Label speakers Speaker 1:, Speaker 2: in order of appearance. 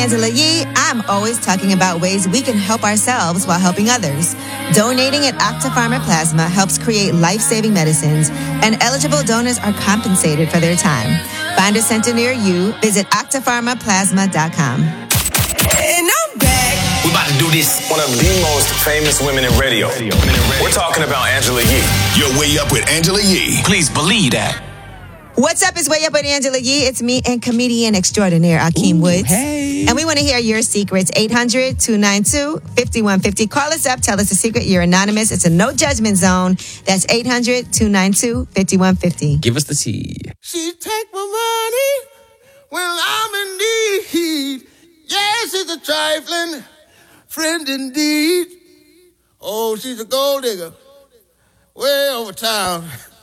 Speaker 1: Angela Yee. I'm always talking about ways we can help ourselves while helping others. Donating at Octapharma Plasma helps create life-saving medicines, and eligible donors are compensated for their time. Find a center near you. Visit octapharmaplasma.com.
Speaker 2: And I'm back.
Speaker 3: We're about to do this. One of the most famous women in radio. We're talking about Angela Yee.
Speaker 4: You're Way Up with Angela Yee.
Speaker 3: Please believe that.
Speaker 1: What's up? It's Way Up with Angela Yee. It's me and comedian extraordinaire Akeem Woods.
Speaker 5: Hey.
Speaker 1: And we want to hear your secrets. 800-292-5150. Call us up. Tell us a secret. You're anonymous. It's a no judgment zone. That's 800-292-5150.
Speaker 5: Give us the tea.
Speaker 2: She take my money when I'm in need. Yes, she's a trifling friend indeed. Oh, she's a gold digger way over town.